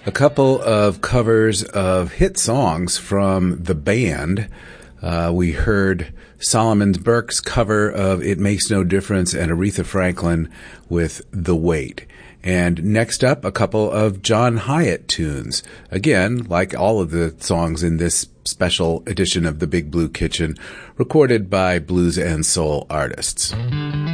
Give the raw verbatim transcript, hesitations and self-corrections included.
A couple of covers of hit songs from the band. Uh, we heard Solomon Burke's cover of It Makes No Difference and Aretha Franklin with The Weight. And next up, a couple of John Hiatt tunes. Again, like all of the songs in this special edition of the Big Blue Kitchen, recorded by blues and soul artists.